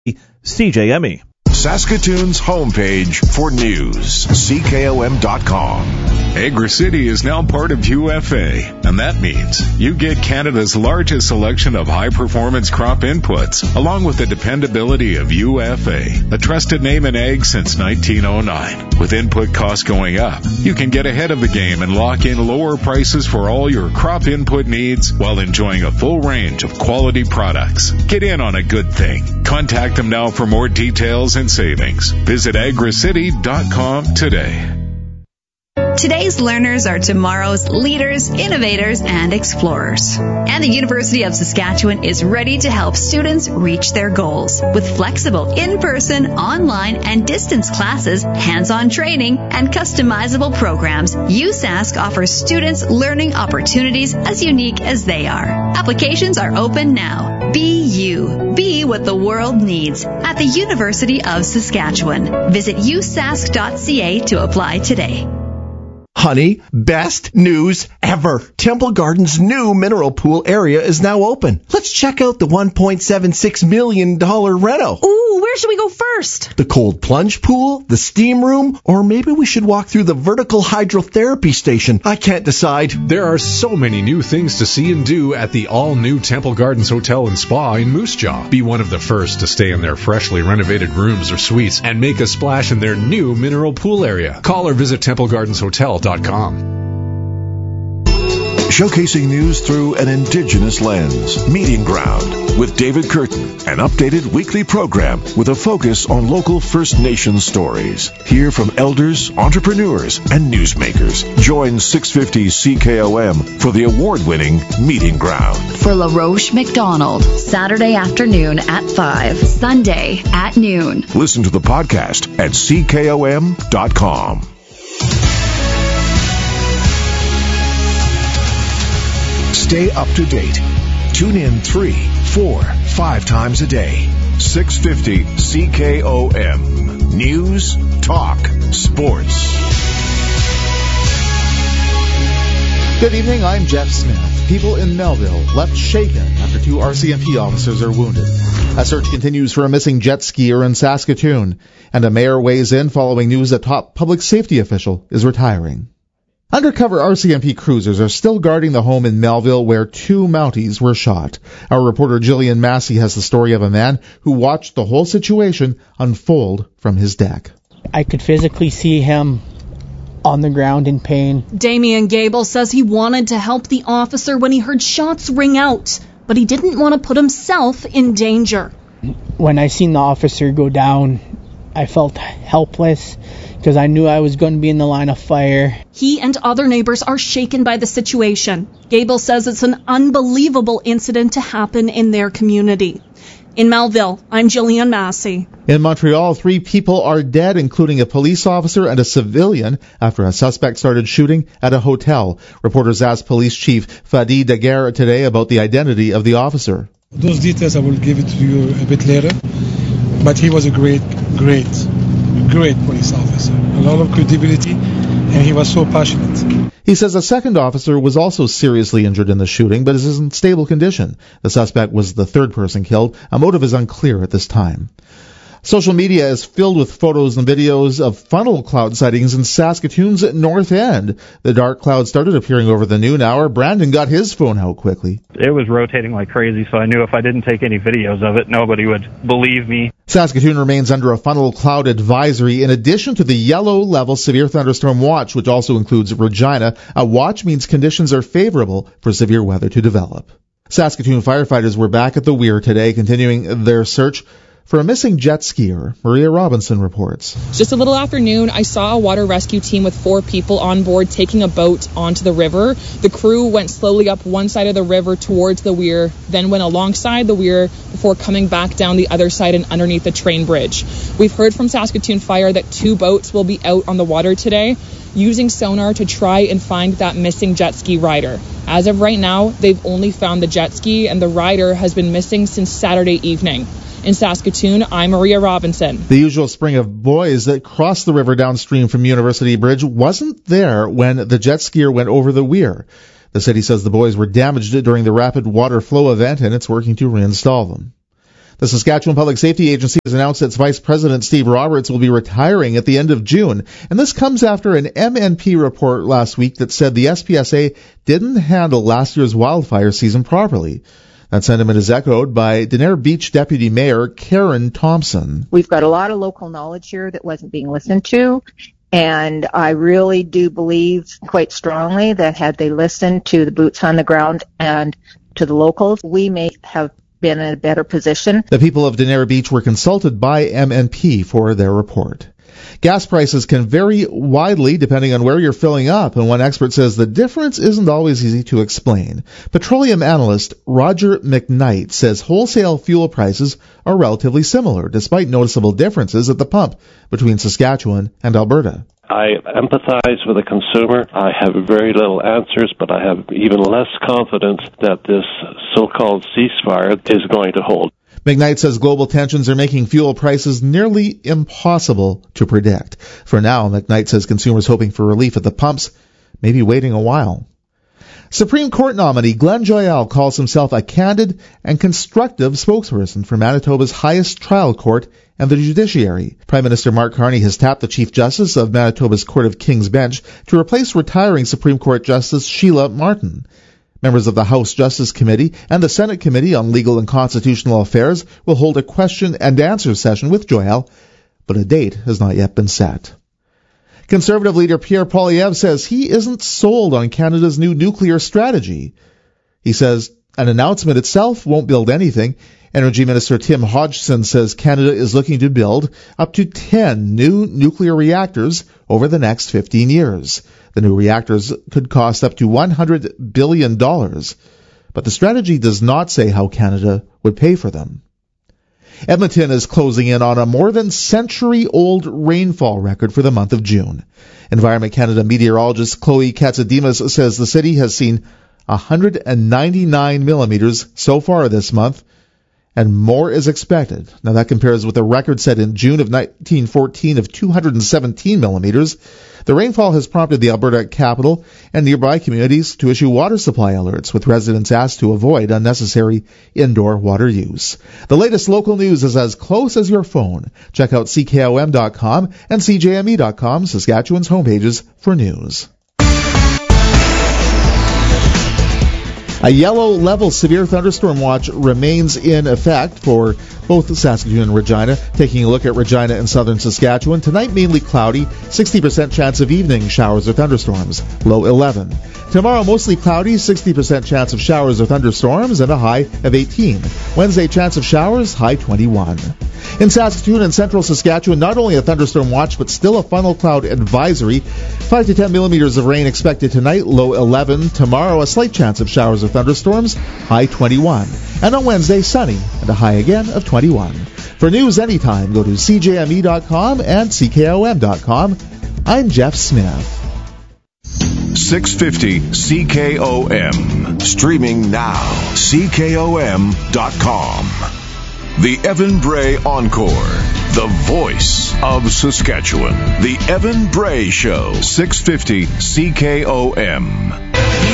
CJME. Saskatoon's homepage for news, CKOM.com. Agri-City is now part of UFA, and that means you get Canada's largest selection of high-performance crop inputs, along with the dependability of UFA, a trusted name in ag since 1909. With input costs going up, you can get ahead of the game and lock in lower prices for all your crop input needs while enjoying a full range of quality products. Get in on a good thing. Contact them now for more details and savings. Visit agricity.com today. Today's learners are tomorrow's leaders, innovators, and explorers. And the University of Saskatchewan is ready to help students reach their goals. With flexible in-person, online, and distance classes, hands-on training, and customizable programs, USask offers students learning opportunities as unique as they are. Applications are open now. Be you. Be what the world needs at the University of Saskatchewan. Visit usask.ca to apply today. Honey, best news ever. Temple Gardens' new mineral pool area is now open. Let's check out the $1.76 million reno. Ooh, where should we go first? The cold plunge pool, the steam room, or maybe we should walk through the vertical hydrotherapy station. I can't decide. There are so many new things to see and do at the all-new Temple Gardens Hotel and Spa in Moose Jaw. Be one of the first to stay in their freshly renovated rooms or suites and make a splash in their new mineral pool area. Call or visit TempleGardensHotel.com. Showcasing news through an Indigenous lens. Meeting Ground with David Curtin, an updated weekly program with a focus on local First Nations stories. Hear from elders, entrepreneurs, and newsmakers. Join 650 CKOM for the award-winning Meeting Ground. For LaRoche McDonald, Saturday afternoon at 5, Sunday at noon. Listen to the podcast at CKOM.com. Stay up to date. Tune in 3, 4, 5 times a day. 650 CKOM. News, talk, sports. Good evening, I'm Jeff Smith. People in Melville left shaken after 2 RCMP officers are wounded. A search continues for a missing jet skier in Saskatoon, and a mayor weighs in following news that top public safety official is retiring. Undercover RCMP cruisers are still guarding the home in Melville where 2 Mounties were shot. Our reporter Jillian Massey has the story of a man who watched the whole situation unfold from his deck. I could physically see him on the ground in pain. Damien Gable says he wanted to help the officer when he heard shots ring out, but he didn't want to put himself in danger. When I seen the officer go down, I felt helpless because I knew I was going to be in the line of fire. He and other neighbors are shaken by the situation. Gable says it's an unbelievable incident to happen in their community. In Melville, I'm Jillian Massey. In Montreal, 3 people are dead, including a police officer and a civilian, after a suspect started shooting at a hotel. Reporters asked Police Chief Fadi Daguerre today about the identity of the officer. Those details I will give it to you a bit later. But he was a great police officer. A lot of credibility, and he was so passionate. He says a second officer was also seriously injured in the shooting, but is in stable condition. The suspect was the 3rd person killed. A motive is unclear at this time. Social media is filled with photos and videos of funnel cloud sightings in Saskatoon's North End. The dark cloud started appearing over the noon hour. Brandon got his phone out quickly. It was rotating like crazy, so I knew if I didn't take any videos of it, nobody would believe me. Saskatoon remains under a funnel cloud advisory in addition to the yellow level severe thunderstorm watch, which also includes Regina. A watch means conditions are favorable for severe weather to develop. Saskatoon firefighters were back at the Weir today, continuing their search for a missing jet skier. Maria Robinson reports. Just a little after noon, I saw a water rescue team with 4 people on board taking a boat onto the river. The crew went slowly up one side of the river towards the weir, then went alongside the weir before coming back down the other side and underneath the train bridge. We've heard from Saskatoon Fire that 2 boats will be out on the water today, using sonar to try and find that missing jet ski rider. As of right now, they've only found the jet ski, and the rider has been missing since Saturday evening. In Saskatoon, I'm Maria Robinson. The usual spring of boys that crossed the river downstream from University Bridge wasn't there when the jet skier went over the weir. The city says the boys were damaged during the rapid water flow event, and it's working to reinstall them. The Saskatchewan Public Safety Agency has announced its Vice President Steve Roberts will be retiring at the end of June. And this comes after an MNP report last week that said the SPSA didn't handle last year's wildfire season properly. That sentiment is echoed by Denare Beach Deputy Mayor Karen Thompson. We've got a lot of local knowledge here that wasn't being listened to, and I really do believe quite strongly that had they listened to the boots on the ground and to the locals, we may have been in a better position. The people of Denare Beach were consulted by MNP for their report. Gas prices can vary widely depending on where you're filling up, and one expert says the difference isn't always easy to explain. Petroleum analyst Roger McKnight says wholesale fuel prices are relatively similar, despite noticeable differences at the pump between Saskatchewan and Alberta. I empathize with the consumer. I have very little answers, but I have even less confidence that this so-called ceasefire is going to hold. McKnight says global tensions are making fuel prices nearly impossible to predict. For now, McKnight says consumers hoping for relief at the pumps may be waiting a while. Supreme Court nominee Glenn Joyal calls himself a candid and constructive spokesperson for Manitoba's highest trial court and the judiciary. Prime Minister Mark Carney has tapped the Chief Justice of Manitoba's Court of King's Bench to replace retiring Supreme Court Justice Sheila Martin. Members of the House Justice Committee and the Senate Committee on Legal and Constitutional Affairs will hold a question and answer session with Joyal, but a date has not yet been set. Conservative leader Pierre Poilievre says he isn't sold on Canada's new nuclear strategy. He says an announcement itself won't build anything. Energy Minister Tim Hodgson says Canada is looking to build up to 10 new nuclear reactors over the next 15 years. The new reactors could cost up to $100 billion, but the strategy does not say how Canada would pay for them. Edmonton is closing in on a more than century-old rainfall record for the month of June. Environment Canada meteorologist Chloe Katsadimos says the city has seen 199 millimeters so far this month, and more is expected. Now that compares with a record set in June of 1914 of 217 millimeters. The rainfall has prompted the Alberta capital and nearby communities to issue water supply alerts, with residents asked to avoid unnecessary indoor water use. The latest local news is as close as your phone. Check out CKOM.com and CJME.com, Saskatchewan's homepages for news. A yellow level severe thunderstorm watch remains in effect for both Saskatoon and Regina. Taking a look at Regina and southern Saskatchewan, tonight mainly cloudy, 60% chance of evening showers or thunderstorms, low 11. Tomorrow mostly cloudy, 60% chance of showers or thunderstorms, and a high of 18. Wednesday chance of showers, high 21. In Saskatoon and central Saskatchewan, not only a thunderstorm watch, but still a funnel cloud advisory. 5 to 10 millimeters of rain expected tonight, low 11. Tomorrow, a slight chance of showers or thunderstorms, high 21. And on Wednesday, sunny and a high again of 21. For news anytime, go to CJME.com and CKOM.com. I'm Jeff Smith. 650 CKOM. Streaming now. CKOM.com. The Evan Bray Encore. The voice of Saskatchewan. The Evan Bray Show. 650 CKOM.